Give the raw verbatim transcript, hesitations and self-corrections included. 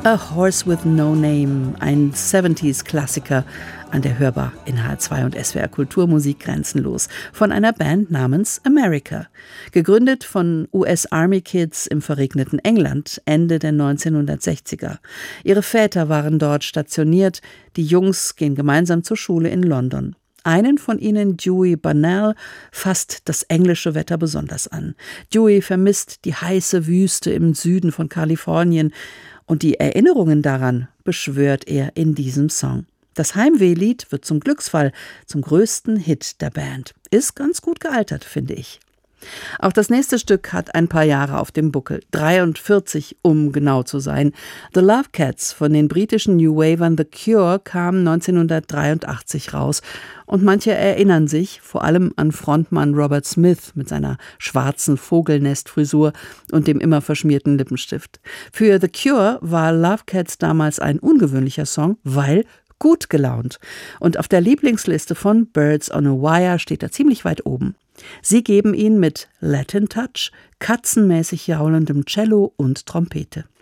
A Horse with No Name, ein siebziger-Klassiker, an der hörbar in H R zwei und S W R Kulturmusik grenzenlos, von einer Band namens America. Gegründet von U S Army Kids im verregneten England Ende der neunzehnhundertsechziger. Ihre Väter waren dort stationiert, die Jungs gehen gemeinsam zur Schule in London. Einen von ihnen, Dewey Bunnell, fasst das englische Wetter besonders an. Dewey vermisst die heiße Wüste im Süden von Kalifornien und die Erinnerungen daran beschwört er in diesem Song. Das Heimwehlied wird zum Glücksfall, zum größten Hit der Band. Ist ganz gut gealtert, finde ich. Auch das nächste Stück hat ein paar Jahre auf dem Buckel, dreiundvierzig, um genau zu sein. The Love Cats von den britischen New Wavern The Cure kam neunzehnhundertdreiundachtzig raus und manche erinnern sich vor allem an Frontmann Robert Smith mit seiner schwarzen Vogelnestfrisur und dem immer verschmierten Lippenstift. Für The Cure war Love Cats damals ein ungewöhnlicher Song, weil gut gelaunt. Und auf der Lieblingsliste von Birds on a Wire steht er ziemlich weit oben. Sie geben ihn mit Latin Touch, katzenmäßig jaulendem Cello und Trompete.